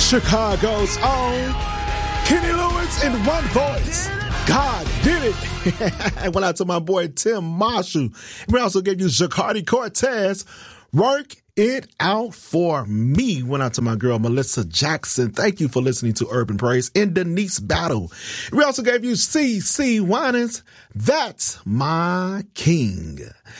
Chicago's own Kenny Lewis in one voice. God did it. I went out to my boy Tim Marshall. We also gave you Zacardi Cortez, Work It Out For Me. Went out to my girl Melissa Jackson. Thank you for listening to Urban Praise. In Denise Battle. We also gave you CC Winans, That's My King.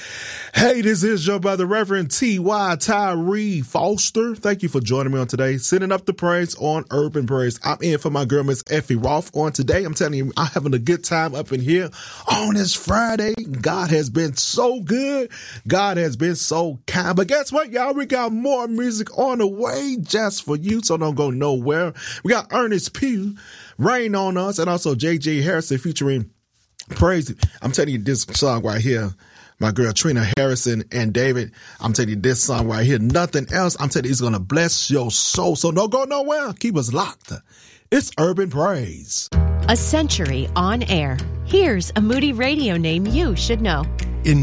Hey, this is your brother, Reverend T.Y. Tyree Foster. Thank you for joining me on today, sending up the praise on Urban Praise. I'm in for my girl, Miss Effie Roth, on today. I'm telling you, I'm having a good time up in here on this Friday. God has been so good. God has been so kind. But guess what, y'all? We got more music on the way just for you, so don't go nowhere. We got Ernest Pugh, Rain on Us, and also J.J. Harrison featuring Praise. I'm telling you, this song right here, my girl Trina Harrison and David, I'm telling you, this song right here, Nothing Else, I'm telling you, it's going to bless your soul. So don't go nowhere. Keep us locked. It's Urban Praise. A century on air. Here's a Moody Radio name you should know. In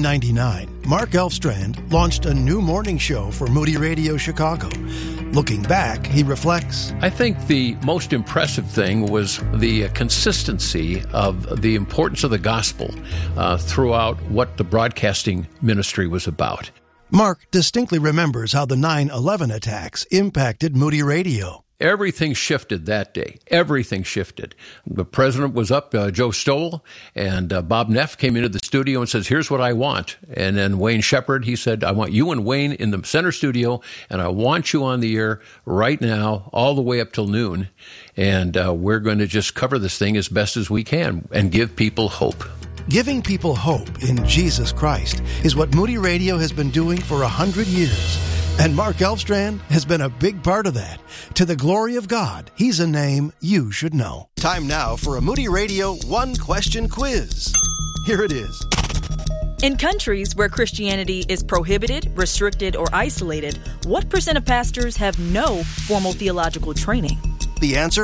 1999, Mark Elfstrand launched a new morning show for Moody Radio Chicago. Looking back, he reflects, I think the most impressive thing was the consistency of the importance of the gospel throughout what the broadcasting ministry was about. Mark distinctly remembers how the 9/11 attacks impacted Moody Radio. Everything shifted that day. Everything shifted. The president was up, Joe Stoll, and Bob Neff came into the studio and says, here's what I want. And then Wayne Shepard, he said, I want you and Wayne in the center studio, and I want you on the air right now, all the way up till noon. And we're going to just cover this thing as best as we can and give people hope. Giving people hope in Jesus Christ is what Moody Radio has been doing for 100 years. And Mark Elfstrand has been a big part of that. To the glory of God, he's a name you should know. Time now for a Moody Radio one-question quiz. Here it is. In countries where Christianity is prohibited, restricted, or isolated, what % of pastors have no formal theological training? The answer,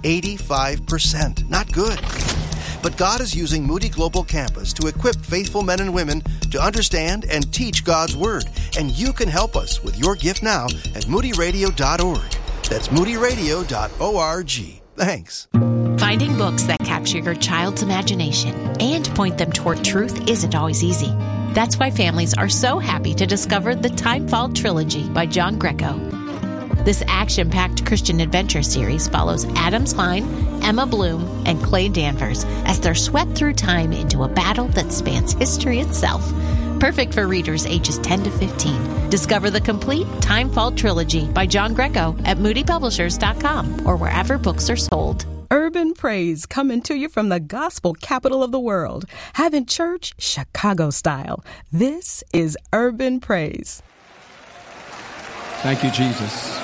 85%. Not good. But God is using Moody Global Campus to equip faithful men and women to understand and teach God's Word. And you can help us with your gift now at moodyradio.org. That's moodyradio.org. Thanks. Finding books that capture your child's imagination and point them toward truth isn't always easy. That's why families are so happy to discover the Timefall Trilogy by John Greco. This action-packed Christian adventure series follows Adam Klein, Emma Bloom, and Clay Danvers as they're swept through time into a battle that spans history itself. Perfect for readers ages 10 to 15. Discover the complete Timefall Trilogy by John Greco at moodypublishers.com or wherever books are sold. Urban Praise coming to you from the gospel capital of the world. Having church Chicago style. This is Urban Praise. Thank you, Jesus.